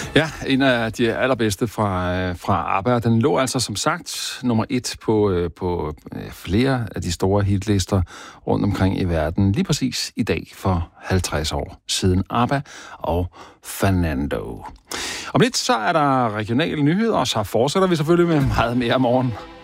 Ja, en af de allerbedste fra ABBA. Den lå altså som sagt nummer 1 på flere af de store hitlister rundt omkring i verden. Lige præcis i dag for 50 år siden ABBA og Fernando. Om lidt så er der regionale nyheder, og så fortsætter vi selvfølgelig med meget mere om morgenen.